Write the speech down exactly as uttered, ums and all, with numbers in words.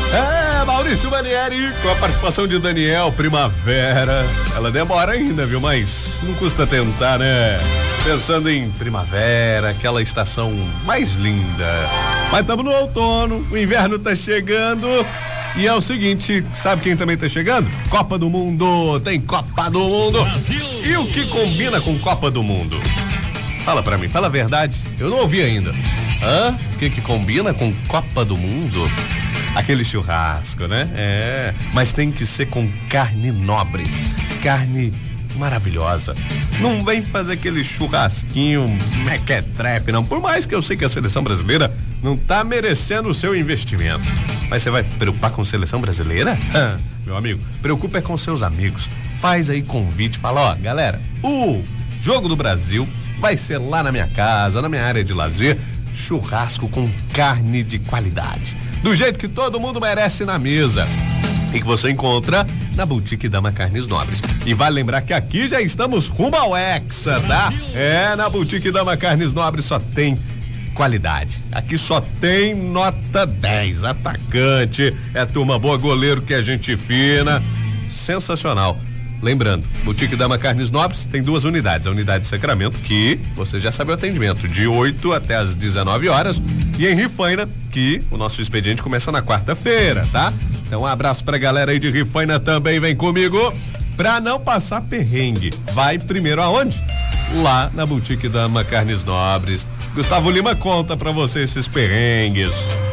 É, Maurício Manieri, com a participação de Daniel, Primavera. Ela demora ainda, viu? Mas não custa tentar, né? Pensando em primavera, aquela estação mais linda. Mas estamos no outono, o inverno tá chegando. E é o seguinte, sabe quem também tá chegando? Copa do Mundo, tem Copa do Mundo. Brasil. E o que combina com Copa do Mundo? Fala pra mim, fala a verdade, eu não ouvi ainda. Hã? O que que combina com Copa do Mundo? Aquele churrasco, né? É, mas tem que ser com carne nobre, carne maravilhosa. Não vem fazer aquele churrasquinho mequetrefe, não. Por mais que eu sei que a seleção brasileira não tá merecendo o seu investimento. Mas você vai preocupar com a seleção brasileira? Ah, meu amigo, preocupa é com seus amigos. Faz aí convite, fala, ó, galera, o jogo do Brasil vai ser lá na minha casa, na minha área de lazer, churrasco com carne de qualidade. Do jeito que todo mundo merece na mesa. E que você encontra na Boutique Dama Carnes Nobres. E vale lembrar que aqui já estamos rumo ao Hexa, tá? É, na Boutique Dama Carnes Nobres só tem qualidade. Aqui só tem nota dez. Atacante, é turma boa, goleiro que é gente fina. Sensacional. Lembrando, Boutique Dama Carnes Nobres tem duas unidades. A unidade de Sacramento, que você já sabe o atendimento, de oito até as dezenove horas. E em Rifaina, que o nosso expediente começa na quarta-feira, tá? Então um abraço pra galera aí de Rifaina também, vem comigo. Pra não passar perrengue, vai primeiro aonde? Lá na Boutique Dama Carnes Nobres. Gustavo Lima conta pra você esses perrengues.